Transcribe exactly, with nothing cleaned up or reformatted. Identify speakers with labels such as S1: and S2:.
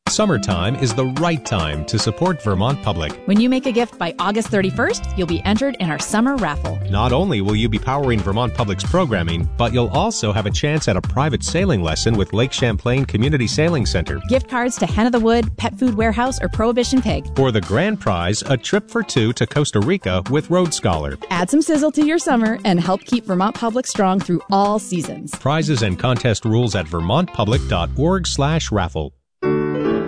S1: Summertime is the right time to support Vermont Public.
S2: When you make a gift by August thirty-first, you'll be entered in our summer raffle.
S1: Not only will you be powering Vermont Public's programming, but you'll also have a chance at a private sailing lesson with Lake Champlain Community Sailing Center.
S2: Gift cards to Hen of the Wood, Pet Food Warehouse, or Prohibition Pig.
S1: For the grand prize, a trip for two to Costa Rica with Road Scholar.
S2: Add some sizzle to your summer and help keep Vermont Public strong through all seasons.
S1: Prizes and contest rules at vermont public dot org slash raffle.